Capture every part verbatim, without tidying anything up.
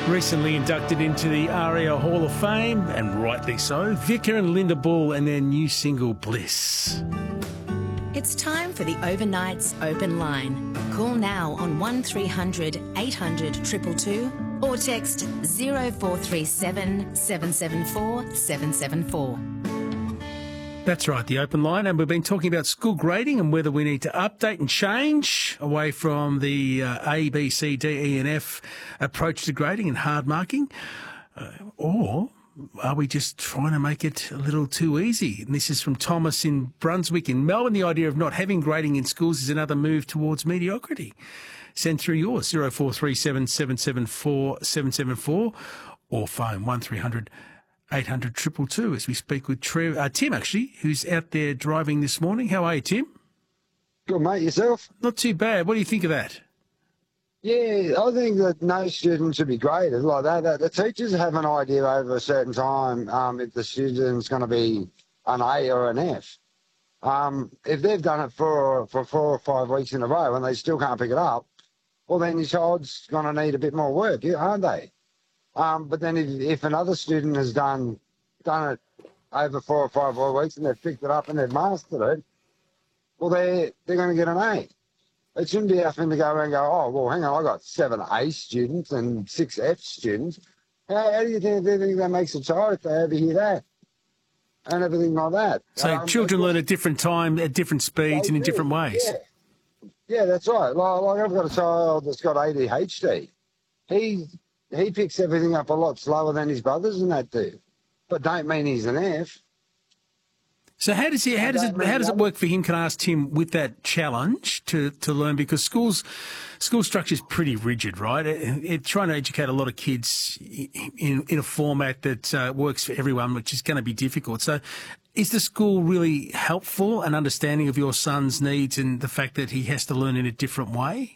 Recently inducted into the ARIA Hall of Fame, and rightly so, Vicar and Linda Bull and their new single, Bliss. It's time for the Overnights Open Line. Call now on one three hundred eight hundred two two two or text zero four three seven seven seven four seven seven four. That's right, the open line, and we've been talking about school grading and whether we need to update and change away from the uh, A, B, C, D, E and F approach to grading and hard marking, uh, or are we just trying to make it a little too easy? And this is from Thomas in Brunswick in Melbourne. The idea of not having grading in schools is another move towards mediocrity. Send through yours, zero four three seven seven seven four seven seven four, or phone one three hundred eight hundred two two two as we speak with Trev, uh, Tim, actually, who's out there driving this morning. How are you, Tim? Good, mate. Yourself? Not too bad. What do you think of that? Yeah, I think that no student should be graded like that. The teachers have an idea over a certain time um, if the student's going to be an A or an F. Um, if they've done it for, for four or five weeks in a row and they still can't pick it up, well, then your child's going to need a bit more work, aren't they? Um, but then if, if another student has done done it over four or five weeks and they've picked it up and they've mastered it, well, they're, they're going to get an A. It shouldn't be having to go around and go, oh, well, hang on, I got seven A students and six F students. How, how do you think, do you think that makes a child if they overhear that? And everything like that. So um, children learn at different time, at different speeds and in different ways. Yeah, yeah that's right. Like, like I've got a child that's got A D H D. He, he picks everything up a lot slower than his brothers and that do. But don't mean he's an F. So how does he? How does it? How does it work for him? Can I ask Tim with that challenge to, to learn, because schools school structure is pretty rigid, right? It, it, trying to educate a lot of kids in in a format that uh, works for everyone, which is going to be difficult. So, is the school really helpful and understanding of your son's needs and the fact that he has to learn in a different way?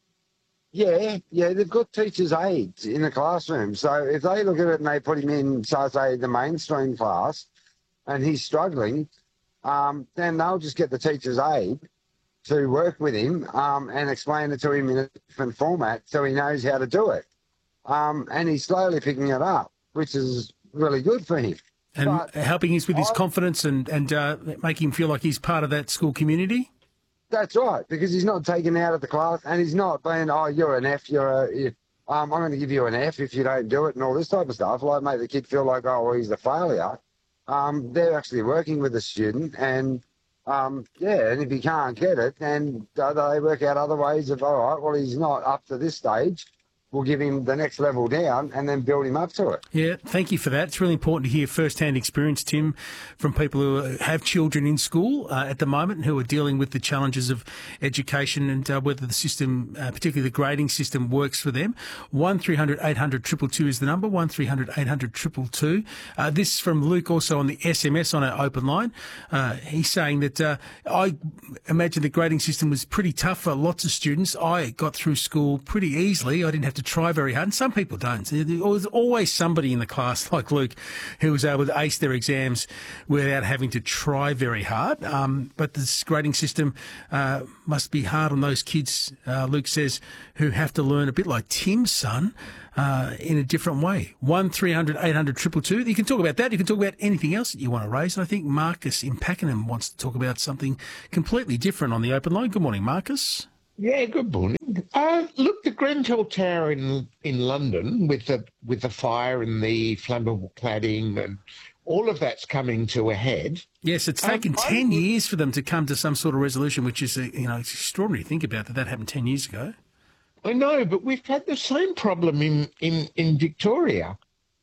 Yeah, yeah, they've got teachers' aides in the classroom. So if they look at it and they put him in, so say, the mainstream class, and he's struggling, um, then they'll just get the teacher's aide to work with him um, and explain it to him in a different format so he knows how to do it. Um, and he's slowly picking it up, which is really good for him. And but helping us with his I, confidence and, and uh, making him feel like he's part of that school community? That's right, because he's not taken out of the class and he's not being, oh, you're an F, you're a... You, um, I'm going to give you an F if you don't do it and all this type of stuff, like make the kid feel like, oh, well, he's a failure. Um, they're actually working with the student, and um, yeah, and if he can't get it, then they work out other ways of, all right, well, he's not up to this stage. We'll give him the next level down and then build him up to it. Yeah, thank you for that. It's really important to hear first-hand experience, Tim, from people who have children in school uh, at the moment and who are dealing with the challenges of education and uh, whether the system, uh, particularly the grading system, works for them. one three hundred eight hundred two two two is the number, one three hundred eight hundred two two two. Uh, this is from Luke also on the S M S on our open line. Uh, he's saying that uh, I imagine the grading system was pretty tough for lots of students. I got through school pretty easily. I didn't have to try very hard, and some people don't. There's always somebody in the class like Luke who was able to ace their exams without having to try very hard. Um, but this grading system uh, must be hard on those kids, uh, Luke says, who have to learn a bit like Tim's son uh, in a different way. one three hundred eight hundred two two two. You can talk about that. You can talk about anything else that you want to raise. And I think Marcus in Pakenham wants to talk about something completely different on the open line. Good morning, Marcus. Yeah, good morning. Uh, look, the Grenfell Tower in in London with the with the fire and the flammable cladding and all of that's coming to a head. Yes, it's taken um, ten I, years for them to come to some sort of resolution, which is, you know, it's extraordinary to think about that that happened ten years ago. I know, but we've had the same problem in in in Victoria.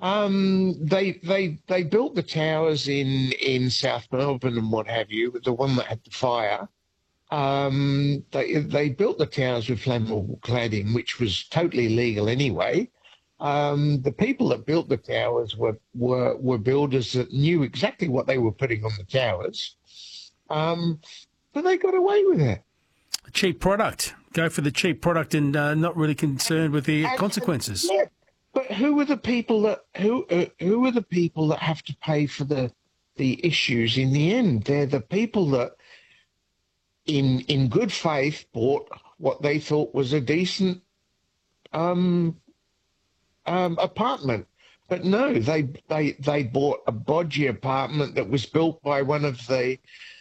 Um, they they they built the towers in in South Melbourne and what have you, the one that had the fire. Um, they they built the towers with flammable cladding, which was totally legal anyway. Um, the people that built the towers were, were were builders that knew exactly what they were putting on the towers, um, but they got away with it. A cheap product. Go for the cheap product and uh, not really concerned with the and, consequences. Yeah, but who are the people that who uh, who are the people that have to pay for the the issues in the end? They're the people that, in in good faith, bought what they thought was a decent um, um, apartment. But no, they they they bought a bodgy apartment that was built by one of the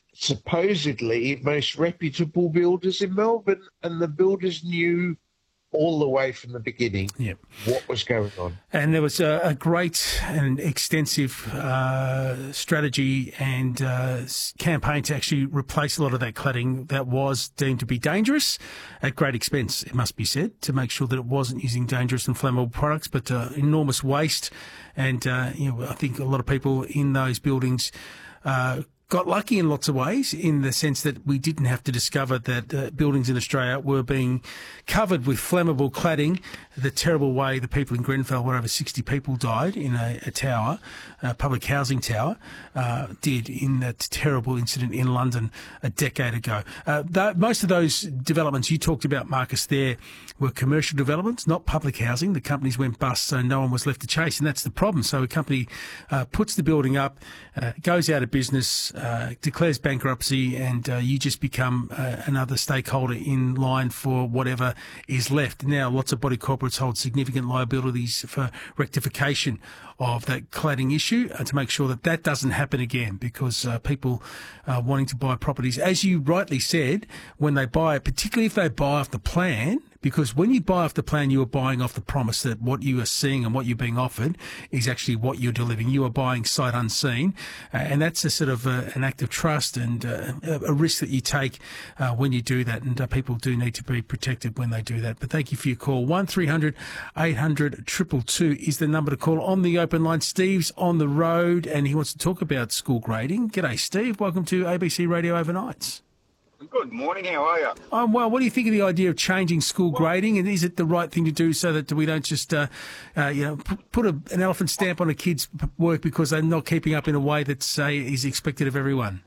supposedly most reputable builders in Melbourne, and the builders knew all the way from the beginning yep. what was going on. And there was a, a great and extensive uh, strategy and uh, campaign to actually replace a lot of that cladding that was deemed to be dangerous at great expense, it must be said, to make sure that it wasn't using dangerous and flammable products, but uh, enormous waste. And, uh, you know, I think a lot of people in those buildings uh, got lucky in lots of ways, in the sense that we didn't have to discover that uh, buildings in Australia were being covered with flammable cladding the terrible way the people in Grenfell, where over sixty people died in a, a tower, a public housing tower, uh, did in that terrible incident in London a decade ago. Uh, th- most of those developments you talked about, Marcus, there were commercial developments, not public housing. The companies went bust, so no one was left to chase, and that's the problem. So a company uh, puts the building up, uh, goes out of business, uh, declares bankruptcy, and uh, you just become uh, another stakeholder in line for whatever is left. Now, lots of body corporates hold significant liabilities for rectification of that cladding issue uh, to make sure that that doesn't happen again, because uh, people uh, wanting to buy properties, as you rightly said, when they buy it, particularly if they buy off the plan, because when you buy off the plan, you are buying off the promise that what you are seeing and what you're being offered is actually what you're delivering. You are buying sight unseen, uh, and that's a sort of uh, an act of trust and uh, a risk that you take uh, when you do that, and uh, people do need to be protected when they do that. But thank you for your call. one three hundred eight hundred two two two is the number to call. On the open line, Steve's on the road, and he wants to talk about school grading. G'day, Steve. Welcome to A B C Radio Overnights. Good morning, how are you? Um, well, what do you think of the idea of changing school grading, and is it the right thing to do so that we don't just, uh, uh, you know, p- put a, an elephant stamp on a kid's work because they're not keeping up in a way that, say, is expected of everyone?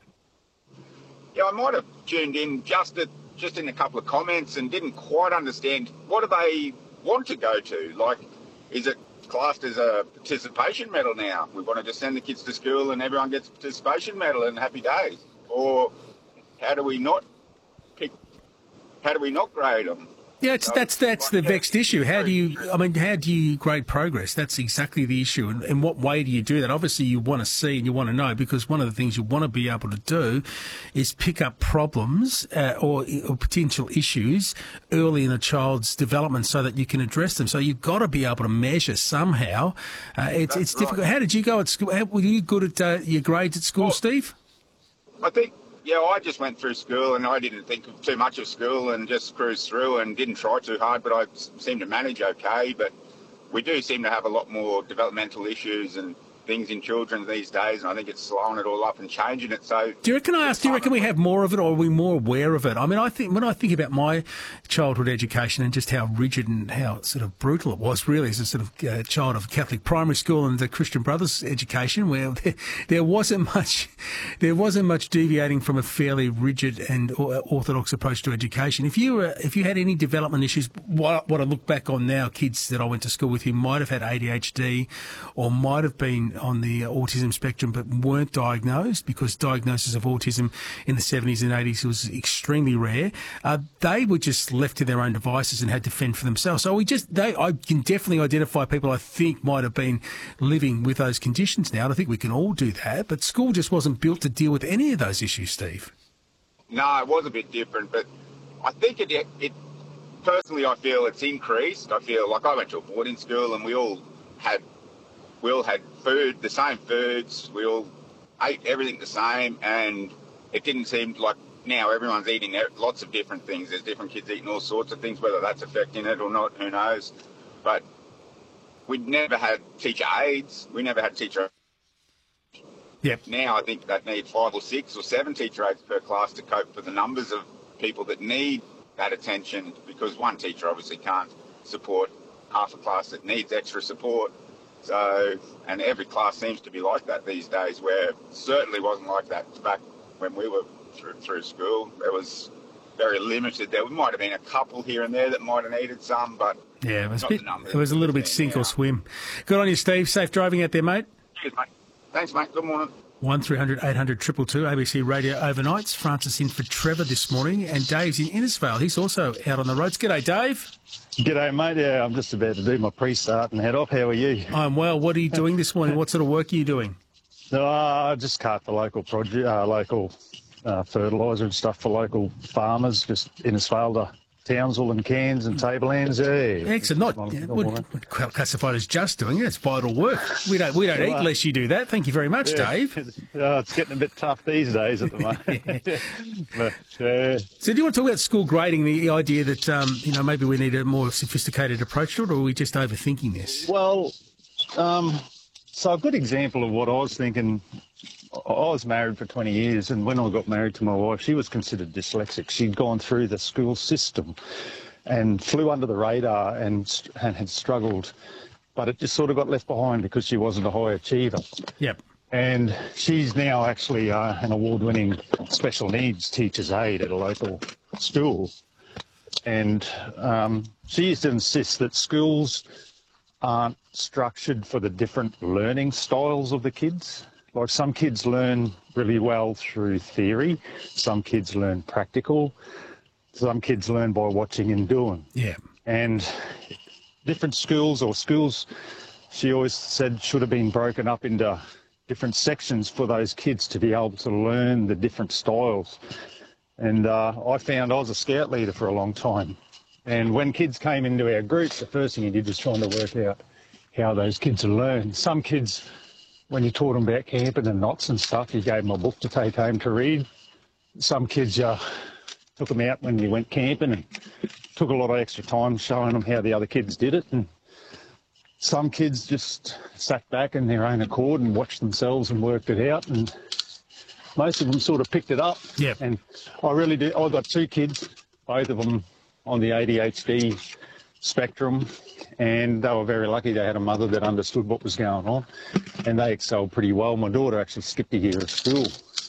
Yeah, I might have tuned in just at, just in a couple of comments and didn't quite understand what do they want to go to. Like, is it classed as a participation medal now? We want to just send the kids to school and everyone gets a participation medal and happy days, or how do we not pick? How do we not grade them? Yeah, it's, that's that's the vexed issue. How do you? I mean, how do you grade progress? That's exactly the issue. And in what way do you do that? Obviously, you want to see and you want to know, because one of the things you want to be able to do is pick up problems uh, or, or potential issues early in a child's development, so that you can address them. So you've got to be able to measure somehow. Uh, it's it's right. difficult. How did you go at school? How, were you good at uh, your grades at school, well, Steve? I think. Yeah, I just went through school and I didn't think too much of school and just cruised through and didn't try too hard, but I seemed to manage okay. But we do seem to have a lot more developmental issues and things in children these days, and I think it's slowing it all up and changing it. So, do you reckon? I ask. Do you reckon we have more of it, or are we more aware of it? I mean, I think when I think about my childhood education and just how rigid and how sort of brutal it was, really, as a sort of uh, child of Catholic primary school and the Christian Brothers education, where there, there wasn't much, there wasn't much deviating from a fairly rigid and orthodox approach to education. If you were, if you had any development issues, what, what I look back on now, kids that I went to school with who might have had A D H D or might have been on the autism spectrum but weren't diagnosed, because diagnosis of autism in the seventies and eighties was extremely rare. Uh, they were just left to their own devices and had to fend for themselves. So we just, they, I can definitely identify people I think might have been living with those conditions now. And I think we can all do that, but school just wasn't built to deal with any of those issues, Steve. No, it was a bit different, but I think it, it personally, I feel it's increased. I feel like I went to a boarding school and we all had We all had food, the same foods. We all ate everything the same, and it didn't seem like now everyone's eating lots of different things. There's different kids eating all sorts of things, whether that's affecting it or not, who knows. But we'd never had teacher aides. We never had teacher aides. Yep. Now I think they need five or six or seven teacher aides per class to cope with the numbers of people that need that attention, because one teacher obviously can't support half a class that needs extra support. So, and every class seems to be like that these days, where it certainly wasn't like that back when we were through, through school. There was very limited. There might have been a couple here and there that might have needed some, but yeah, it was, a, bit, it was a little bit sink now. or swim. Good on you, Steve. Safe driving out there, mate. Cheers, mate. Thanks, mate. Good morning. one three hundred eight hundred two two two, A B C Radio Overnights. Francis in for Trevor this morning, and Dave's in Innisfail. He's also out on the roads. G'day, Dave. G'day, mate. Yeah, I'm just about to do my pre-start and head off. How are you? I'm well. What are you doing this morning? What sort of work are you doing? No, I just cart the local project, uh, local uh, fertiliser and stuff for local farmers, just Innisfail to Townsville and Cairns and Tablelands. Yeah, excellent. Not yeah, would, would classified as just doing it. It's vital work. We don't we don't well, eat unless you do that. Thank you very much, yeah. Dave. Uh, it's getting a bit tough these days at the moment. but, uh, so, do you want to talk about school grading? The idea that um, you know maybe we need a more sophisticated approach to it, or are we just overthinking this? Well, um, so a good example of what I was thinking. I was married for twenty years, and when I got married to my wife, she was considered dyslexic. She'd gone through the school system and flew under the radar and, and had struggled, but it just sort of got left behind because she wasn't a high achiever. Yep. And she's now actually uh, an award-winning special needs teacher's aide at a local school. And um, she used to insist that schools aren't structured for the different learning styles of the kids. Like some kids learn really well through theory, some kids learn practical, some kids learn by watching and doing. Yeah. And different schools or schools, she always said, should have been broken up into different sections for those kids to be able to learn the different styles. And uh, I found I was a scout leader for a long time. And when kids came into our groups, the first thing you did was trying to work out how those kids learn. Some kids, when you taught them about camping and knots and stuff, you gave them a book to take home to read. Some kids uh, took them out when you went camping and took a lot of extra time showing them how the other kids did it. And some kids just sat back in their own accord and watched themselves and worked it out. And most of them sort of picked it up. Yeah. And I really do. I've got two kids, both of them on the A D H D spectrum, and they were very lucky they had a mother that understood what was going on, and they excelled pretty well. My daughter actually skipped a year of school,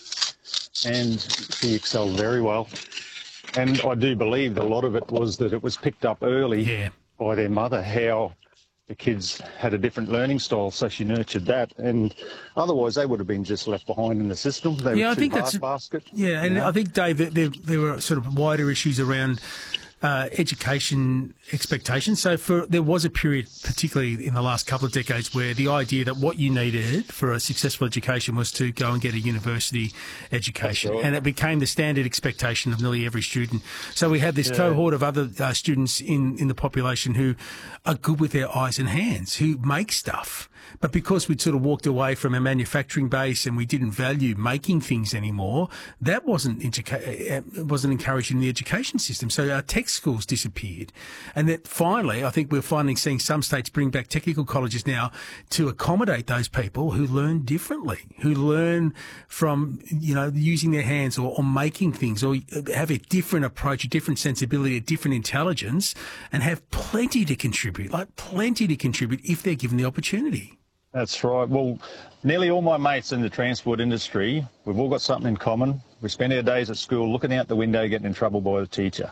and she excelled very well. And I do believe a lot of it was that it was picked up early yeah. by their mother, how the kids had a different learning style, so she nurtured that. And otherwise, they would have been just left behind in the system. They yeah, were I too think that's basket. Yeah, and you know? I think, Dave, that there, there were sort of wider issues around Uh, education expectations. So for there was a period, particularly in the last couple of decades, where the idea that what you needed for a successful education was to go and get a university education. Right. And it became the standard expectation of nearly every student. So we had this yeah. cohort of other uh, students in, in the population who are good with their eyes and hands, who make stuff. But because we'd sort of walked away from a manufacturing base and we didn't value making things anymore, that wasn't educa- wasn't encouraged in the education system. So our tech schools disappeared. And that finally, I think we're finally seeing some states bring back technical colleges now to accommodate those people who learn differently, who learn from, you know, using their hands or, or making things, or have a different approach, a different sensibility, a different intelligence, and have plenty to contribute, like plenty to contribute if they're given the opportunity. That's right. Well, nearly all my mates in the transport industry, we've all got something in common. We spend our days at school looking out the window, getting in trouble by the teacher.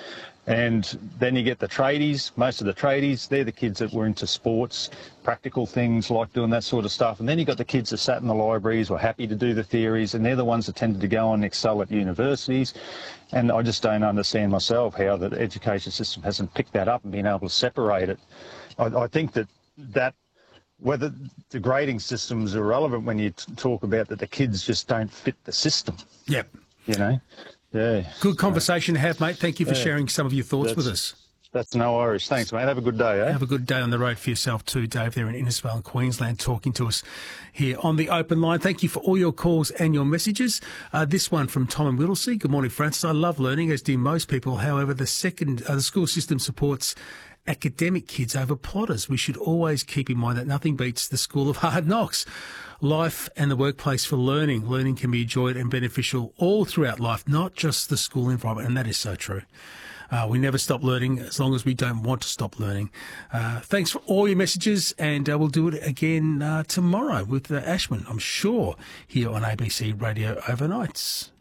And then you get the tradies. Most of the tradies, they're the kids that were into sports, practical things like doing that sort of stuff. And then you got the kids that sat in the libraries, were happy to do the theories, and they're the ones that tended to go and excel at universities. And I just don't understand myself how the education system hasn't picked that up and been able to separate it. I, I think that that whether the grading systems are relevant when you t- talk about that the kids just don't fit the system. Yep. You know? Yeah. Good conversation to have, mate. Thank you for yeah. sharing some of your thoughts that's, with us. That's no worries. Thanks, mate. Have a good day, eh? Have a good day on the road for yourself too, Dave, there in Innisfail, Queensland, talking to us here on the open line. Thank you for all your calls and your messages. Uh, this one from Tom in Whittlesea. Good morning, Francis. I love learning, as do most people. However, the second, uh, the school system supports academic kids over plotters. We should always keep in mind that nothing beats the school of hard knocks. Life and the workplace for learning. Learning can be enjoyed and beneficial all throughout life, not just the school environment, and that is so true. Uh, we never stop learning as long as we don't want to stop learning. Uh, thanks for all your messages, and uh, we'll do it again uh, tomorrow with uh, Ashman, I'm sure, here on A B C Radio Overnights.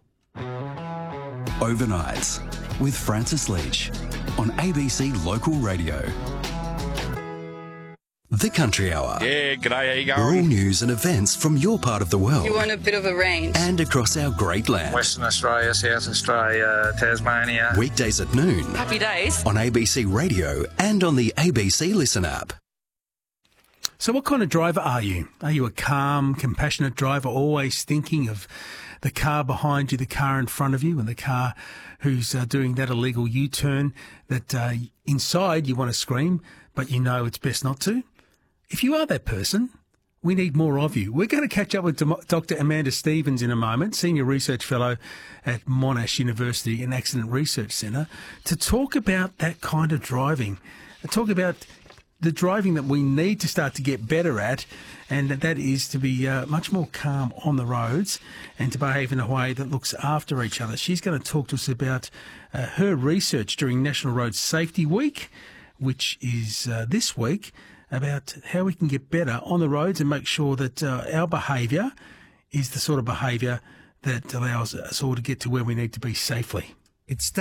Overnights with Francis Leach on A B C Local Radio. The Country Hour. Yeah, g'day, how you All going? news and events from your part of the world. You want a bit of a range. And across our great land. Western Australia, South Australia, Tasmania. Weekdays at noon. Happy days. On A B C Radio and on the A B C Listen app. So what kind of driver are you? Are you a calm, compassionate driver, always thinking of the car behind you, the car in front of you, and the car who's uh, doing that illegal U-turn that uh, inside you want to scream, but you know it's best not to? If you are that person, we need more of you. We're going to catch up with Doctor Amanda Stevens in a moment, Senior Research Fellow at Monash University and Accident Research Centre, to talk about that kind of driving, talk about the driving that we need to start to get better at, and that is to be uh, much more calm on the roads and to behave in a way that looks after each other. She's going to talk to us about uh, her research during National Road Safety Week, which is uh, this week, about how we can get better on the roads and make sure that uh, our behaviour is the sort of behaviour that allows us all to get to where we need to be safely. It's